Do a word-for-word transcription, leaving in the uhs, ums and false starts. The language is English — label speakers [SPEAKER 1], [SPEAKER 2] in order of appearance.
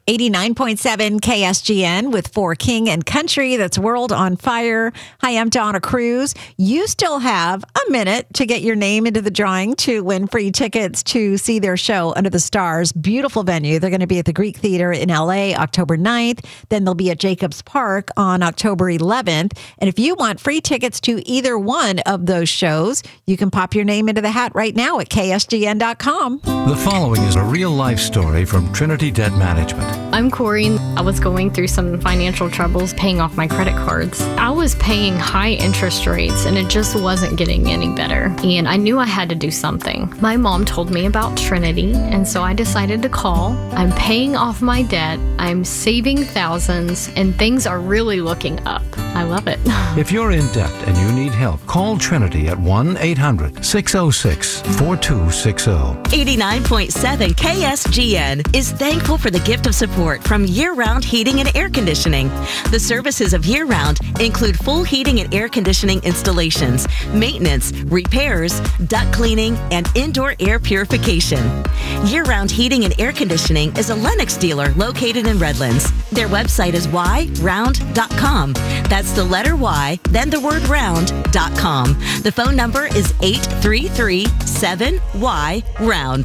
[SPEAKER 1] eighty-nine point seven K S G N with For King and Country. That's World on Fire. Hi, I'm Donna Cruz. You still have a minute to get your name into the drawing to win free tickets to see their show Under the Stars. Beautiful venue. They're going to be at the Greek Theater in L A October ninth. Then they'll be at Jacobs Park on October eleventh. And if you want free tickets to either one of those shows, you can pop your name into the hat right now at K S G N dot com.
[SPEAKER 2] The following is a real-life story from Trinity Debt Management.
[SPEAKER 3] I'm Corey. I was going through some financial troubles paying off my credit cards. I was paying high interest rates and it just wasn't getting any better. And I knew I had to do something. My mom told me about Trinity, and so I decided to call. I'm paying off my debt. I'm saving thousands, and things are really looking up. I love it.
[SPEAKER 2] If you're in debt and you need help, call Trinity at one eight hundred six oh six four two six oh.
[SPEAKER 4] eighty-nine point seven K S G N is thankful for the gift of support from Year-Round Heating and Air Conditioning. The services of Year-Round include full heating and air conditioning installations, maintenance, repairs, duct cleaning, and indoor air purification. Year-Round Heating and Air Conditioning is a Lennox dealer located in Redlands. Their website is y round dot com. That's the letter Y, then the word round dot com. The phone number is eight three three seven Y round.